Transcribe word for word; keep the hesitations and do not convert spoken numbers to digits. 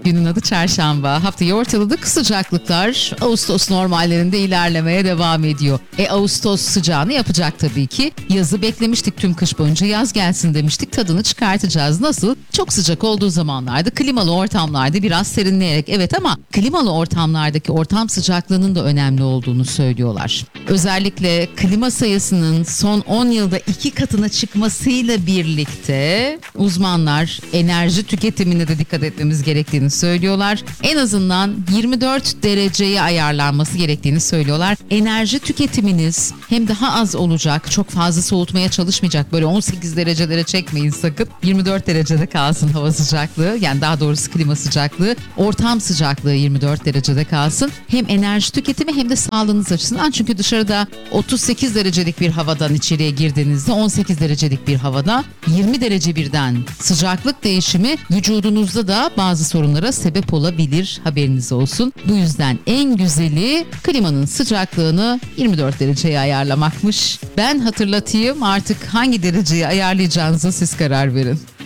Günün adı çarşamba. Haftayı ortaladık. Sıcaklıklar Ağustos normallerinde ilerlemeye devam ediyor. E Ağustos sıcağını yapacak tabii ki. Yazı beklemiştik tüm kış boyunca. Yaz gelsin demiştik. Tadını çıkartacağız. Nasıl? Çok sıcak olduğu zamanlarda klimalı ortamlarda biraz serinleyerek, evet, ama klimalı ortamlardaki ortam sıcaklığının da önemli olduğunu söylüyorlar. Özellikle klima sayısının son on yılda iki katına çıkmasıyla birlikte uzmanlar enerji tüketimine de dikkat etmemiz gerektiğini söylüyorlar. En azından yirmi dört dereceye ayarlanması gerektiğini söylüyorlar. Enerji tüketiminiz hem daha az olacak, çok fazla soğutmaya çalışmayacak. Böyle on sekiz derecelere çekmeyin sakın. yirmi dört derecede kalsın hava sıcaklığı. Yani daha doğrusu klima sıcaklığı. Ortam sıcaklığı yirmi dört derecede kalsın. Hem enerji tüketimi hem de sağlığınız açısından. Çünkü dışarıda otuz sekiz derecelik bir havadan içeriye girdiğinizde on sekiz derecelik bir havada yirmi derece birden sıcaklık değişimi vücudunuzda da bazı sorunlara sebep olabilir. Haberiniz olsun. Bu yüzden en güzeli klimanın sıcaklığını yirmi dört dereceye ayarlamakmış. Ben hatırlatayım, artık hangi dereceyi ayarlayacağınıza siz karar verin.